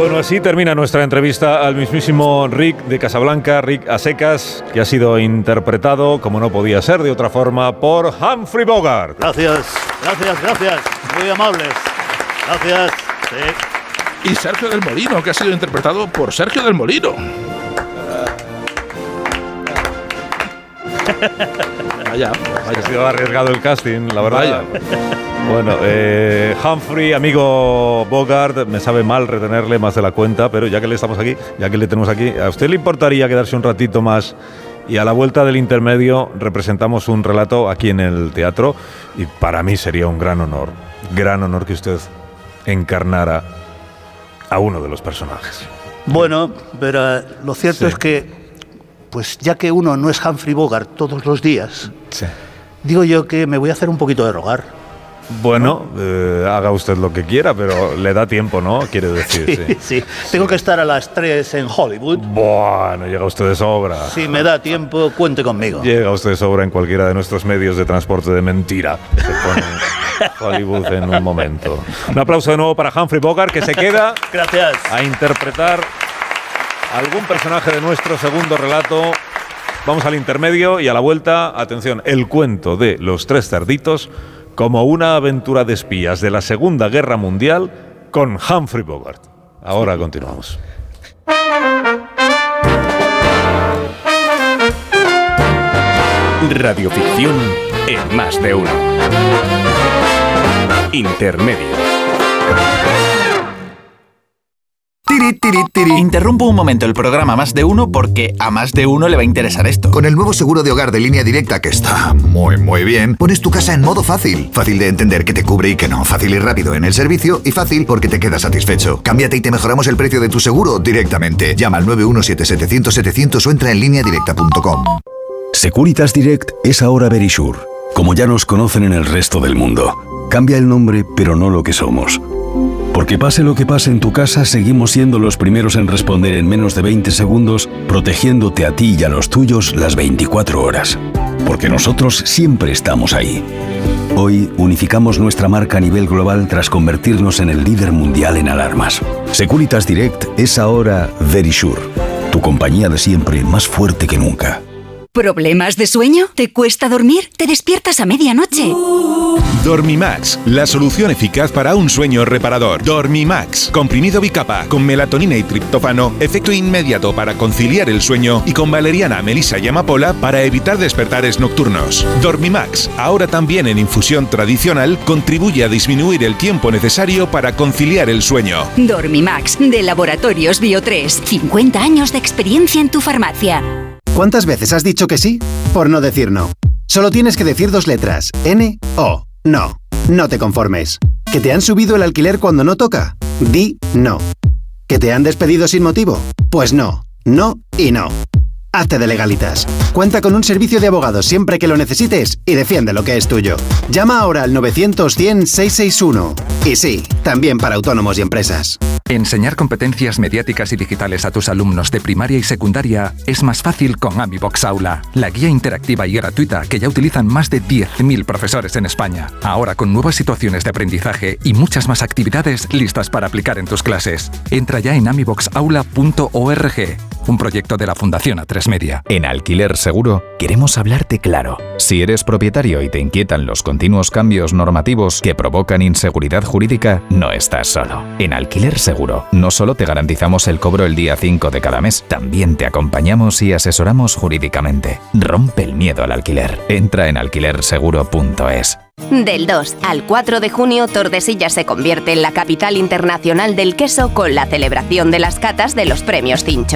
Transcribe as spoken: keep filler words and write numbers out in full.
Bueno, así termina nuestra entrevista al mismísimo Rick de Casablanca, Rick a secas, que ha sido interpretado, como no podía ser de otra forma, por Humphrey Bogart. Gracias, gracias, gracias. Muy amables. Gracias. Sí. Y Sergio del Molino, que ha sido interpretado por Sergio del Molino. Vaya, vaya. Ha sido arriesgado el casting, la verdad. Vaya. Bueno, eh, Humphrey, amigo Bogart, me sabe mal retenerle más de la cuenta, pero ya que le estamos aquí, ya que le tenemos aquí, ¿a usted le importaría quedarse un ratito más? Y a la vuelta del intermedio representamos un relato aquí en el teatro y para mí sería un gran honor, gran honor que usted encarnara a uno de los personajes. Bueno, pero lo cierto Sí. es que, pues ya que uno no es Humphrey Bogart todos los días, Sí. digo yo que me voy a hacer un poquito de rogar. Bueno, eh, haga usted lo que quiera, pero le da tiempo, ¿no? Quiere decir, Sí, sí. sí. Tengo que estar a las tres en Hollywood. Bueno, llega usted de sobra. Si me da tiempo, cuente conmigo. Llega usted de sobra en cualquiera de nuestros medios de transporte de mentira. Se pone Hollywood en un momento. Un aplauso de nuevo para Humphrey Bogart, que se queda Gracias. a interpretar algún personaje de nuestro segundo relato. Vamos al intermedio y a la vuelta, atención, el cuento de Los Tres Cerditos como una aventura de espías de la Segunda Guerra Mundial con Humphrey Bogart. Ahora continuamos. Radioficción en Más de Uno. Intermedio. Tiri, tiri, tiri. Interrumpo un momento el programa Más de Uno porque a más de uno le va a interesar esto. Con el nuevo seguro de hogar de Línea Directa, que está muy, muy bien, pones tu casa en modo fácil. Fácil de entender que te cubre y que no. Fácil y rápido en el servicio y fácil porque te quedas satisfecho. Cámbiate y te mejoramos el precio de tu seguro directamente. Llama al nueve uno siete setecientos setecientos o entra en línea directa punto com. Securitas Direct es ahora Verisure, como ya nos conocen en el resto del mundo. Cambia el nombre, pero no lo que somos. Porque pase lo que pase en tu casa, seguimos siendo los primeros en responder en menos de veinte segundos, protegiéndote a ti y a los tuyos las veinticuatro horas. Porque nosotros siempre estamos ahí. Hoy unificamos nuestra marca a nivel global tras convertirnos en el líder mundial en alarmas. Securitas Direct es ahora Verisure, tu compañía de siempre más fuerte que nunca. ¿Problemas de sueño? ¿Te cuesta dormir? ¿Te despiertas a medianoche? Dormimax, la solución eficaz para un sueño reparador. Dormimax, comprimido bicapa con melatonina y triptófano, efecto inmediato para conciliar el sueño y con valeriana, melisa y amapola para evitar despertares nocturnos. Dormimax, ahora también en infusión tradicional, contribuye a disminuir el tiempo necesario para conciliar el sueño. Dormimax, de Laboratorios Bio tres. cincuenta años de experiencia en tu farmacia. ¿Cuántas veces has dicho que sí? Por no decir no. Solo tienes que decir dos letras. N, O. No. No te conformes. ¿Que te han subido el alquiler cuando no toca? Di no. ¿Que te han despedido sin motivo? Pues no. No y no. Hazte de Legalitas. Cuenta con un servicio de abogados siempre que lo necesites y defiende lo que es tuyo. Llama ahora al novecientos cien seiscientos sesenta y uno. Y sí, también para autónomos y empresas. Enseñar competencias mediáticas y digitales a tus alumnos de primaria y secundaria es más fácil con AmiBox Aula, la guía interactiva y gratuita que ya utilizan más de diez mil profesores en España. Ahora con nuevas situaciones de aprendizaje y muchas más actividades listas para aplicar en tus clases. Entra ya en amibox aula punto org, un proyecto de la Fundación A tres Media. En Alquiler Seguro queremos hablarte claro. Si eres propietario y te inquietan los continuos cambios normativos que provocan inseguridad jurídica, no estás solo. En Alquiler Seguro no solo te garantizamos el cobro el día cinco de cada mes, también te acompañamos y asesoramos jurídicamente. Rompe el miedo al alquiler. Entra en alquiler seguro punto es. Del dos al cuatro de junio, Tordesillas se convierte en la capital internacional del queso con la celebración de las catas de los premios Cincho.